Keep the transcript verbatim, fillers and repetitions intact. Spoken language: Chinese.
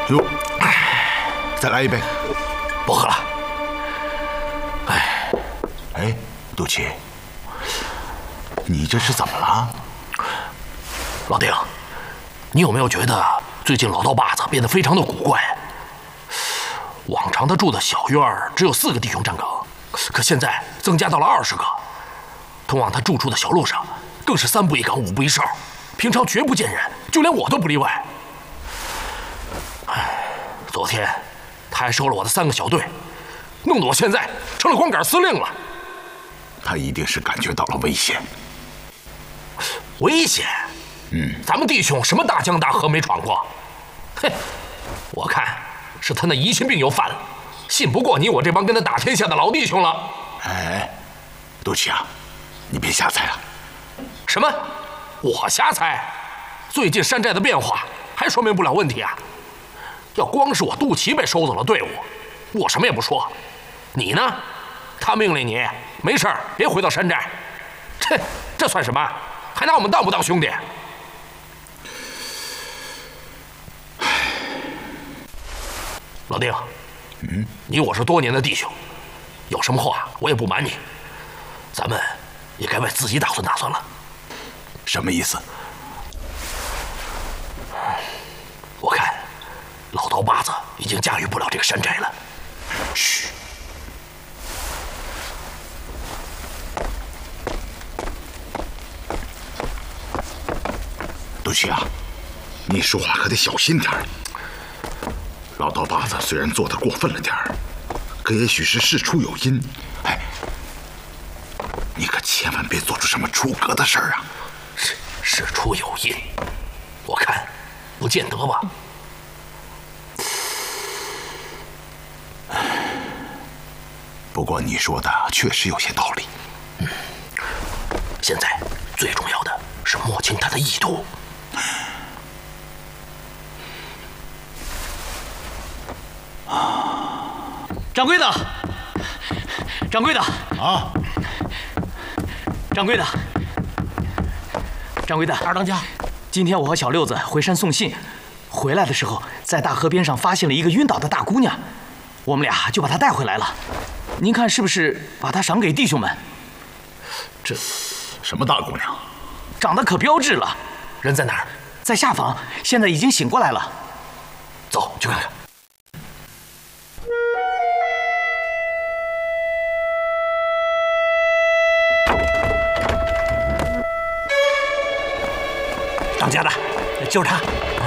哟，再来一杯。 不喝了。 哎，哎，杜琪，你这是怎么了？ 老丁，你有没有觉得最近老道把子变得非常的古怪？往常他住的小院儿只有四个弟兄站岗，可现在增加到了二十个。通往他住处的小路上，更是三步一岗，五步一哨，平常绝不见人，就连我都不例外。哎，昨天他还收了我的三个小队，弄得我现在成了光杆司令了。 他一定是感觉到了危险。 危险？嗯，咱们弟兄什么大江大河没闯过？哼，我看是他那疑心病又犯了，信不过你我这帮跟他打天下的老弟兄了。 哎，杜琪啊，你别瞎猜了。 什么？我瞎猜？最近山寨的变化还说明不了问题啊！要光是我杜琪被收走了队伍，我什么也不说。你呢？他命令你没事儿别回到山寨。这这算什么？还拿我们当不当兄弟？老丁，嗯，你我是多年的弟兄，有什么话我也不瞒你，咱们也该为自己打算打算了。 什么意思？ 我看老刀把子已经驾驭不了这个山寨了。 嘘。杜琪啊，你说话可得小心点儿。老刀把子虽然做得过分了点儿，可也许是事出有因。哎，你可千万别做出什么出格的事儿啊！ 事事出有因，我看不见得吧。 不过你说的确实有些道理。 嗯，现在最重要的是摸清他的意图。 掌柜的，掌柜的啊， 掌柜的，掌柜的， 二当家， 今天我和小六子回山送信，回来的时候在大河边上发现了一个晕倒的大姑娘，我们俩就把她带回来了。您看是不是把她赏给弟兄们？ 这什么大姑娘？ 长得可标致了。 人在哪儿？ 在下房，现在已经醒过来了。 走，去看看。当家的，就是他。